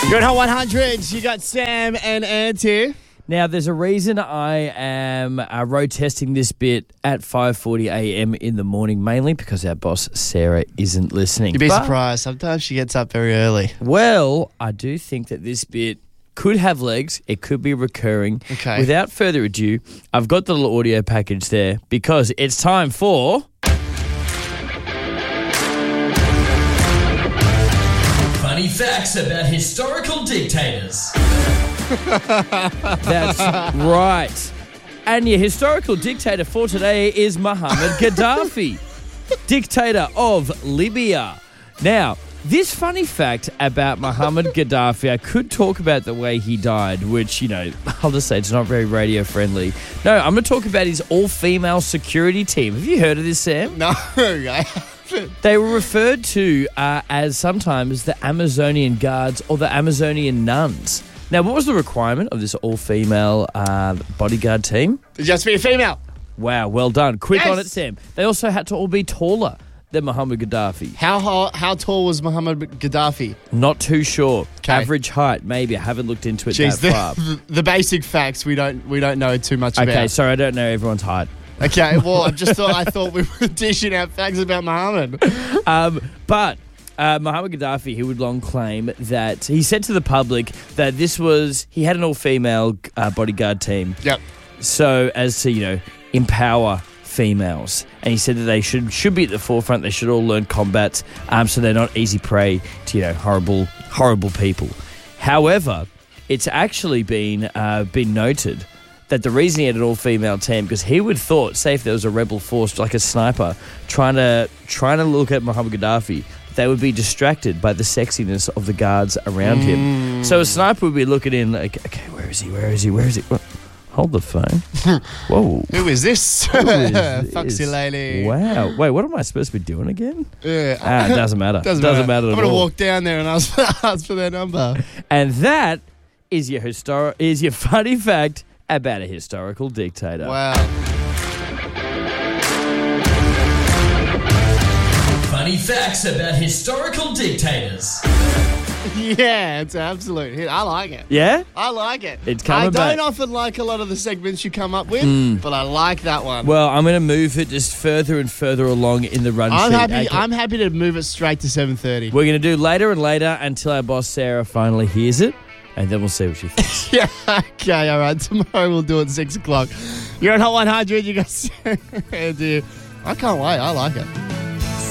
You're at Hot 100. You got Sam and Ant here. Now, there's a reason I am road testing this bit at 5:40 a.m. in the morning, mainly because our boss, Sarah, isn't listening. You'd be surprised. Sometimes she gets up very early. Well, I do think that this bit could have legs. It could be recurring. Okay. Without further ado, I've got the little audio package there because it's time for... Funny facts about historical dictators. That's right. And your historical dictator for today is Muhammad Gaddafi, dictator of Libya. Now, this funny fact about Muhammad Gaddafi, I could talk about the way he died, which, you know, I'll just say it's not very radio friendly. No, I'm going to talk about his all-female security team. Have you heard of this, Sam? No, I haven't. They were referred to as sometimes the Amazonian guards or the Amazonian nuns. Now, what was the requirement of this all-female bodyguard team? Just be a female. Wow, well done. Quick Yes. on it, Sam. They also had to all be taller than Muhammad Gaddafi. How tall was Muhammad Gaddafi? Not too sure. Okay. Average height, maybe. I haven't looked into it Jeez, that far. the basic facts we don't know too much Okay, about. sorry, I don't know everyone's height. Okay, well, I thought we were dishing out facts about Muhammad. But Muhammad Gaddafi, he would long claim that he said to the public that he had an all-female bodyguard team. Yep. So as to, empower females. And he said that they should be at the forefront. They should all learn combat so they're not easy prey to, horrible people. However, it's actually been noted that the reason he had an all-female team, because he would thought, say if there was a rebel force, like a sniper, trying to look at Muhammad Gaddafi, they would be distracted by the sexiness of the guards around him. So a sniper would be looking in like, okay, where is he? Well, hold the phone. Whoa. Who is this? Who is this? Foxy lady. Wow. Wait, what am I supposed to be doing again? Yeah. It doesn't matter. Doesn't matter at I'm all. going to walk down there and ask for their number. And that is your funny fact about a historical dictator. Wow. Funny facts about historical dictators. Yeah, it's an absolute hit. I like it. Yeah? I like it. It's coming I back. don't often like a lot of the segments you come up with, but I like that one. Well, I'm going to move it just further and further along in the run I'm sheet. happy. Okay. I'm happy to move it straight to 7:30. We're going to do later and later until our boss Sarah finally hears it, and then we'll see what she thinks. Yeah. Okay. All right. Tomorrow we'll do it at 6 o'clock. You're at Hot 100. You guys. I can't wait. I like it.